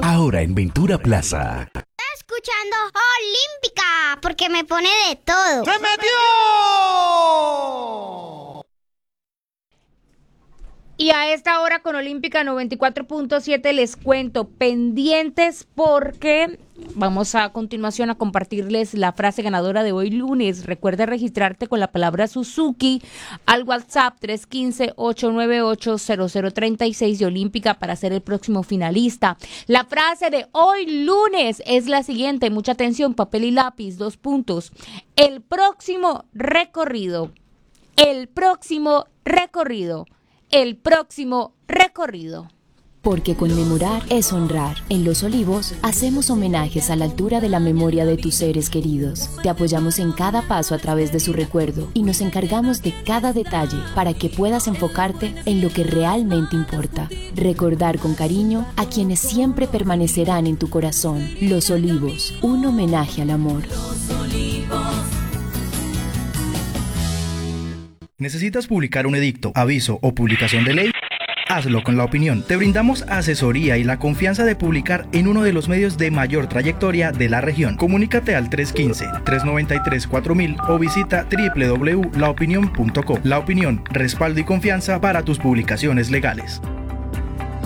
Ahora en Ventura Plaza. Escuchando Olímpica, porque me pone de todo. ¡Se metió! Y a esta hora con Olímpica 94.7 les cuento, pendientes porque vamos a continuación a compartirles la frase ganadora de hoy lunes. Recuerda registrarte con la palabra Suzuki al WhatsApp 315-898-0036 de Olímpica para ser el próximo finalista. La frase de hoy lunes es la siguiente, mucha atención, papel y lápiz, 2 puntos. El próximo recorrido. Porque conmemorar es honrar. En Los Olivos hacemos homenajes a la altura de la memoria de tus seres queridos. Te apoyamos en cada paso a través de su recuerdo y nos encargamos de cada detalle para que puedas enfocarte en lo que realmente importa. Recordar con cariño a quienes siempre permanecerán en tu corazón. Los Olivos, un homenaje al amor. Los Olivos. ¿Necesitas publicar un edicto, aviso o publicación de ley? Hazlo con La Opinión. Te brindamos asesoría y la confianza de publicar en uno de los medios de mayor trayectoria de la región. Comunícate al 315-393-4000 o visita www.laopinion.co. La Opinión, respaldo y confianza para tus publicaciones legales.